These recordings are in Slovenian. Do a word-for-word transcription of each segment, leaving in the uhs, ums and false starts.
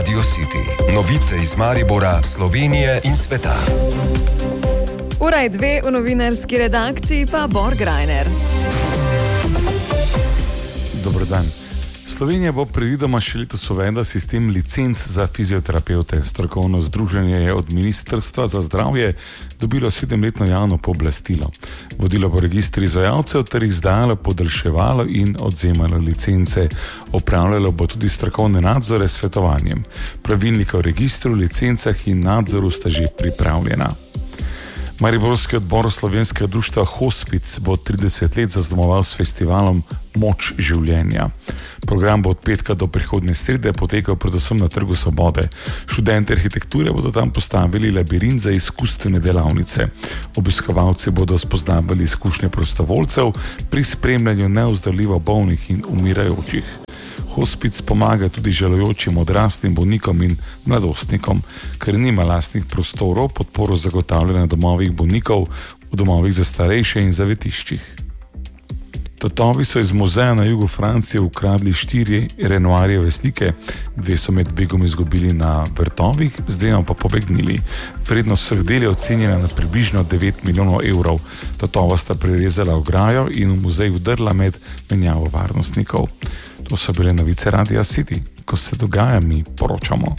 Radio City. Novice iz Maribora, Slovenije in sveta. Ura je dve, v novinarski redakciji pa Bor Grajner. Dobar dan. Slovenija bo predvidoma še letos uvedla sistem licenc za fizioterapevte. Strokovno združenje je od Ministrstva za zdravje dobilo sedemletno javno pooblastilo. Vodilo bo registr izvajalcev ter izdajalo, podaljševalo in odzemalo licence. Opravljalo bo tudi strokovne nadzore s svetovanjem. Pravilnika o registru, licencah in nadzoru sta že pripravljena. Mariborski odbor Slovenskega društva Hospic bo trideset let zaznamoval s festivalom Moč življenja. Program bo od petka do prihodnje srede potekal predvsem na Trgu Svobode. Študenti arhitekture bodo tam postavili labirint za izkustvene delavnice. Obiskovalci bodo spoznavali izkušnje prostovoljcev pri spremljanju neozdravljivo bolnih in umirajočih. Hospic pomaga tudi žalujočim odraslim bolnikom in mladostnikom, ker nima lastnih prostorov, podporo zagotavlja na domovih bolnikov, v domovih za starejše in zavetiščih. Tatovi so iz muzeja na jugu Francije ukradli štiri Renoirjeve slike, dve so med begom izgubili na vrtovih, z dvema pa pobegnili. Vrednost vseh del je ocenjena na približno devet milijonov evrov. Tatova sta prerezala ograjo in v muzej vdrla med menjavo varnostnikov. To so bile novice Radia City. Ko se dogaja, mi poročamo.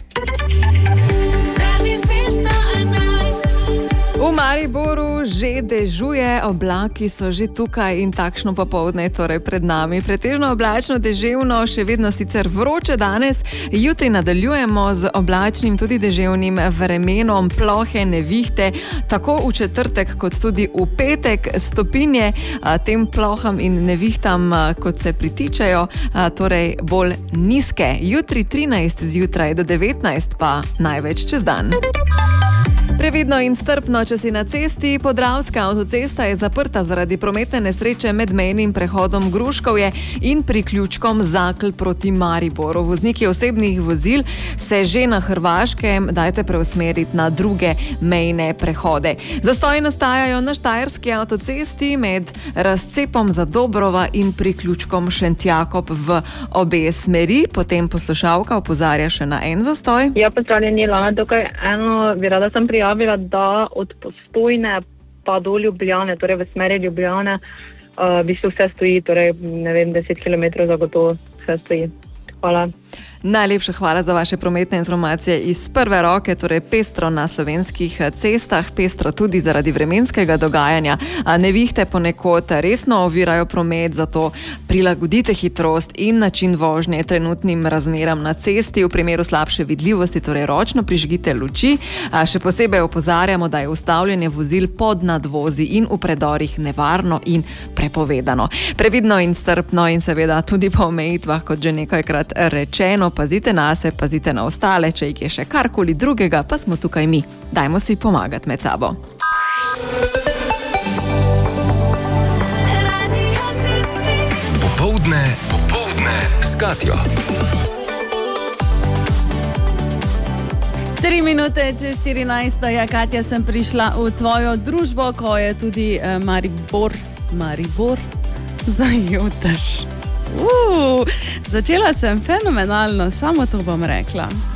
V Mariboru že dežuje, oblaki so že tukaj in takšno popoldne torej pred nami. Pretežno oblačno, deževno, še vedno sicer vroče danes. Jutri nadaljujemo z oblačnim, tudi deževnim vremenom, plohe, nevihte, tako v četrtek kot tudi v petek. Stopinje tem ploham in nevihtam, kot se pritičajo, torej bolj nizke. Jutri trinajst zjutraj do devetnajst pa največ čez dan. Previdno in strpno, če si na cesti. Podravska avtocesta je zaprta zaradi prometne nesreče med mejnim prehodom Gruškovje in priključkom Zakl proti Mariboru. Vozniki osebnih vozil se že na Hrvaškem dajte preusmeriti na druge mejne prehode. Zastoji nastajajo na Štajerski avtocesti med razcepom Zadobrova in priključkom Šentjakob v obe smeri. Potem poslušalka opozarja še na en zastoj. Ja, pozdravljeni, Lana, tukaj eno bi rada sem prijavila, da od Postojne pa do Ljubljane, torej v smeri Ljubljane, uh, v bistvu vse stoji, torej ne vem, deset kilometrov zagotovo vse stoji. Hvala. Najlepša hvala za vaše prometne informacije iz prve roke, torej pestro na slovenskih cestah, pestro tudi zaradi vremenskega dogajanja. Nevihte ponekod resno ovirajo promet, zato prilagodite hitrost in način vožnje trenutnim razmeram na cesti. V primeru slabše vidljivosti, torej ročno prižgite luči. Še posebej opozarjamo, da je ustavljanje vozil pod nadvozi in v predorih nevarno in prepovedano. Previdno in strpno in seveda tudi po omejitvah, kot že nekajkrat rečeno. Pazite nase, pazite na ostale, če jih je še karkoli drugega, pa smo tukaj mi. Dajmo si pomagati med sabo. Popoldne, popoldne s Katjo. Tri minute čez štirinajsto, ja, Katja, sem prišla v tvojo družbo, ko je tudi eh, Maribor, Maribor zajutrš. Uh, začela sem fenomenalno, samo to bom rekla.